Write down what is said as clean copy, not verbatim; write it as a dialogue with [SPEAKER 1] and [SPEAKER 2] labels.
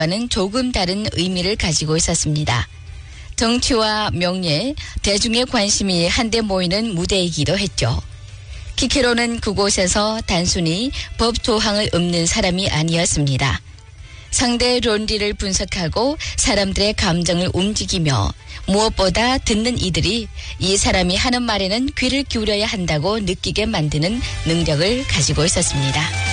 [SPEAKER 1] 와는 조금 다른 의미를 가지고 있었습니다. 정치와 명예, 대중의 관심이 한데 모이는 무대이기도 했죠. 키케로는 그곳에서 단순히 법 조항을 읊는 사람이 아니었습니다. 상대의論理를 분석하고 사람들의 감정을 움직이며 무엇보다 듣는 이들이 이 사람이 하는 말에는 귀를 기울여야 한다고 느끼게 만드는 능력을 가지고 있었습니다.